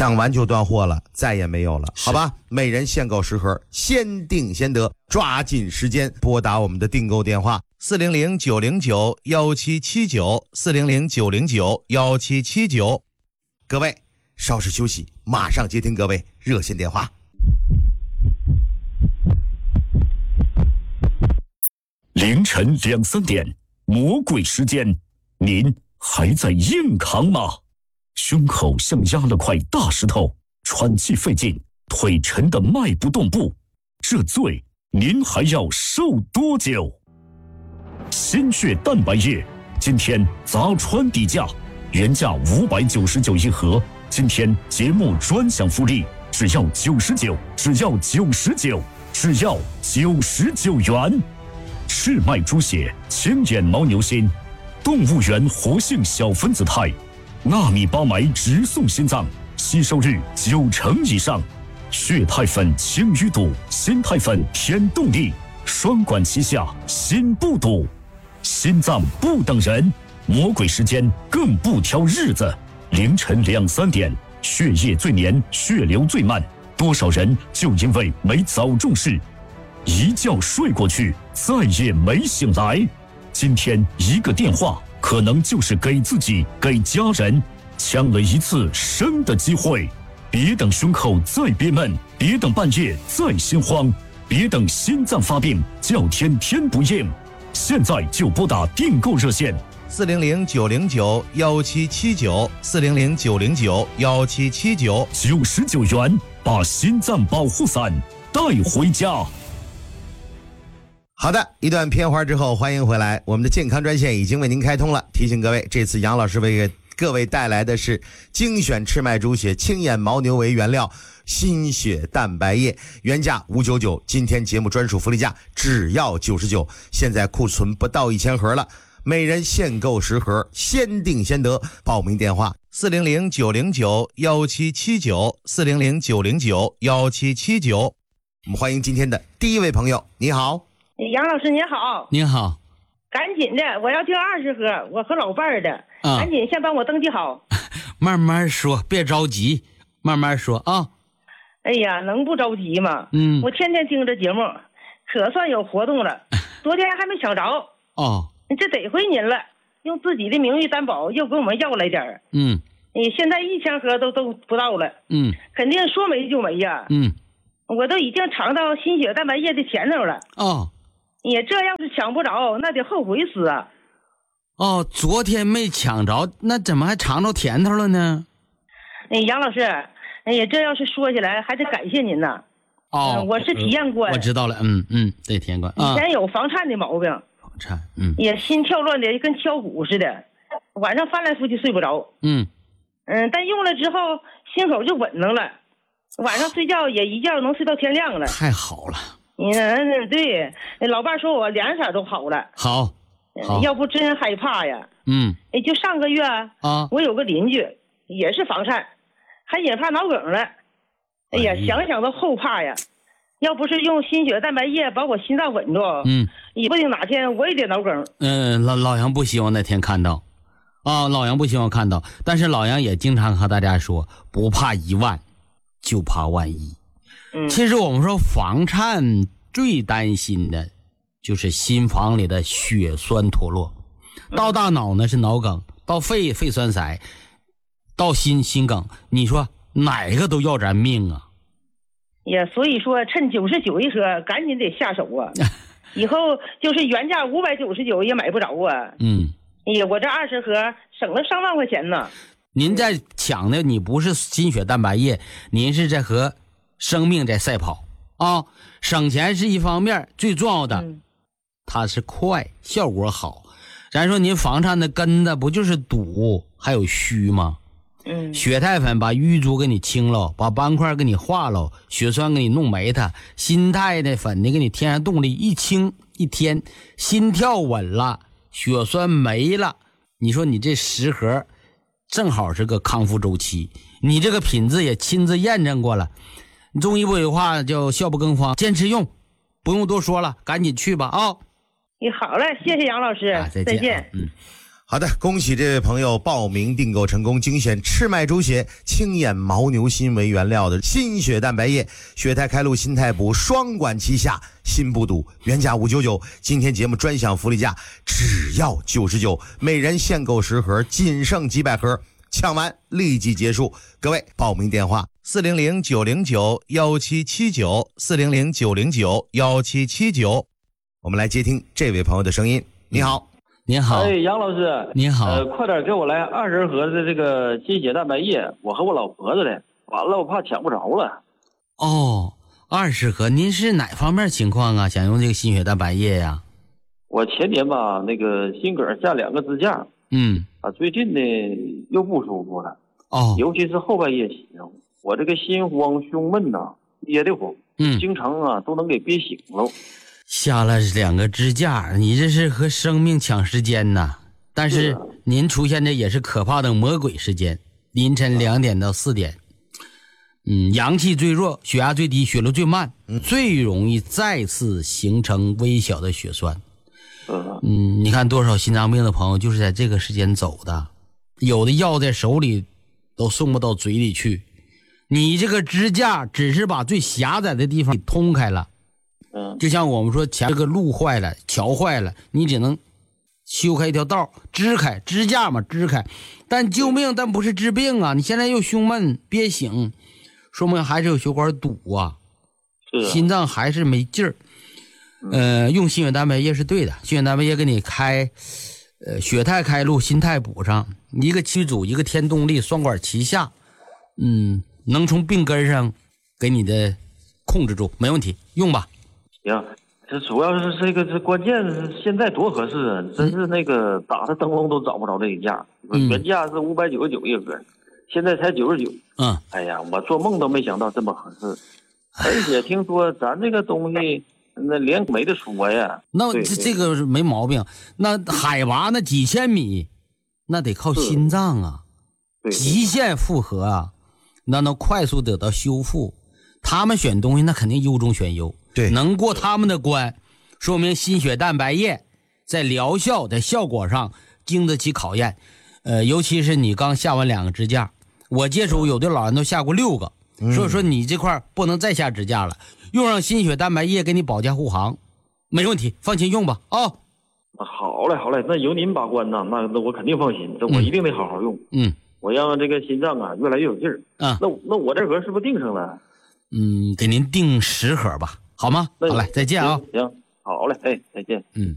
抢完就断货了，再也没有了，好吧？每人限购10盒，先订先得，抓紧时间拨打我们的订购电话400-909-1779，400-909-1779。各位稍事休息，马上接听各位热线电话。 凌晨2、3点，魔鬼时间，您还在硬扛吗？胸口像压了块大石头，喘气费劲，腿沉得迈不动步，这罪您还要受多久？心血蛋白液今天砸穿底价，原价599一盒，今天节目专享福利，只要99，只要99，只要99元。赤麦猪血、青眼牦牛心、动物园活性小分子肽、纳米巴酶直送心脏，吸收率90%以上。血肽粉清淤堵，心肽粉添动力，双管齐下，心不堵。心脏不等人，魔鬼时间更不挑日子。凌晨2、3点，血液最黏，血流最慢，多少人就因为没早重视，一觉睡过去，再也没醒来。今天一个电话，可能就是给自己、给家人抢了一次生的机会。别等胸口再憋闷，别等半夜再心慌，别等心脏发病叫天天不应。现在就拨打订购热线 400-909-1779，400-909-1779，99 元把心脏保护伞带回家。 好的，一段片花之后，欢迎回来。我们的健康专线已经为您开通了，提醒各位，这次杨老师为各位带来的是精选赤麦猪血、青眼牦牛为原料心血蛋白液，原价599，今天节目专属福利价只要99，现在库存不到1000盒了，每人限购10盒，先订先得。报名电话400-909-1779，400-909-1779。我们欢迎今天的第一位朋友，你好。 杨老师您好。 您好。 赶紧的，我要订20盒，我和老伴儿的，赶紧先帮我登记好。 慢慢说，别着急，慢慢说啊。 哎呀，能不着急吗？我天天听着节目，可算有活动了。昨天还没抢着。 哦， 这得亏您了，用自己的名誉担保，又给我们要来点儿。现在1000盒都不到了。肯定说没就没呀。我都已经尝到心血蛋白液的甜头了。也这要是抢不着，那得后悔死啊！ 昨天没抢着，那怎么还尝着甜头了呢？ 杨老师，这要是说起来，还得感谢您呢。我是体验过。 我知道了，对，体验过。 以前有房颤的毛病，也心跳乱的跟敲鼓似的，晚上翻来覆去睡不着。但用了之后，心口就稳当了，晚上睡觉也一觉能睡到天亮了。 太好了。 对，老伴说我脸色都好了。 好， 要不真害怕呀。就上个月我有个邻居也是房颤，还引发脑梗了。哎呀，想想都后怕呀。要不是用心血蛋白液把我心脏稳住，也不定哪天我也得脑梗。 老杨不希望那天看到，老杨不希望看到，但是老杨也经常和大家说，不怕1万，就怕万一。其实我们说房颤最担心的就是心房里的血栓脱落，到大脑呢是脑梗，到肺栓塞，到心梗，你说哪个都要咱命啊！ 也所以说趁99一盒赶紧得下手啊！以后就是原价599也买不着啊！我这20盒省了上万块钱呢。 您在抢的你不是心血蛋白液，您是在和生命在赛跑啊！省钱是一方面，最重要的，它是快，效果好。咱说您房颤的根子不就是堵还有虚吗？血肽粉把淤阻给你清了，把斑块给你化了，血栓给你弄没它，心肽的粉呢给你添上动力，一清一天，心跳稳了，血栓没了。你说你这10盒正好是个康复周期，你这个品质也亲自验证过了。中医不有话叫笑不更方，坚持用，不用多说了，赶紧去吧啊！ 好嘞，谢谢杨老师，再见。 好的，恭喜这位朋友报名订购成功，精选赤麦猪血、清眼牦牛心为原料的心血蛋白液，血态开路、心态补双管齐下，心不堵，原价599，今天节目专享福利价只要99，每人限购10盒，仅剩几百盒，抢完立即结束。各位报名电话400-909-1779，400-909-1779，我们来接听这位朋友的声音。你好。 您好， 哎，杨老师， 您好， 快点给我来20盒的这个心血蛋白液，我和我老婆子的，完了我怕抢不着了。 哦，20盒，您是哪方面情况啊？想用这个心血蛋白液呀？ 我前年吧，那个心梗下2个支架，最近呢又不舒服了，尤其是后半夜起，我这个心慌胸闷呐，憋得慌，经常都能给憋醒了。 下了2个支架，你这是和生命抢时间呐！但是您出现的也是可怕的魔鬼时间，凌晨2点到4点，阳气最弱，血压最低，血流最慢，最容易再次形成微小的血栓。你看多少心脏病的朋友就是在这个时间走的，有的药在手里都送不到嘴里去，你这个支架只是把最狭窄的地方通开了。就像我们说前这个路坏了，桥坏了，你只能修开一条道，支开支架嘛，支开，但救命，但不是治病啊！你现在又胸闷憋醒，说明还是有血管堵啊，心脏还是没劲儿。用心血蛋白液是对的，心血蛋白液给你开，血态开路，心态补上，一个气阻，一个添动力，双管齐下，能从病根上给你的控制住，没问题，用吧。 行，这主要是这关键是现在多合适啊！真是那个打着灯笼都找不着这一价，原价是599一盒，现在才99。哎呀，我做梦都没想到这么合适，而且听说咱这个东西那连没得说呀。 那这个没毛病，那海拔那几千米，那得靠心脏啊，极限负荷啊，那能快速得到修复。他们选东西那肯定优中选优。 对， 能过他们的关，说明心血蛋白液在疗效的效果上经得起考验。尤其是你刚下完2个支架，我接触有的老人都下过6个，所以说你这块不能再下支架了，用上心血蛋白液给你保驾护航，没问题，放心用吧啊。 好嘞，那由您把关呐，那我肯定放心，这我一定得好好用。我让这个心脏越来越有劲儿。那我这盒是不是订上了？ 给您订10盒吧。好吗？好嘞，再见啊！ 行，好嘞，再见。